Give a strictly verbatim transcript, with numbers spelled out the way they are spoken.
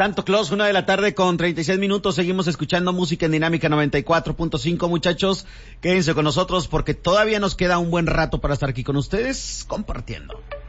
Santo Claus, una de la tarde con treinta y seis minutos. Seguimos escuchando música en Dinámica noventa y cuatro punto cinco, muchachos. Quédense con nosotros porque todavía nos queda un buen rato para estar aquí con ustedes compartiendo.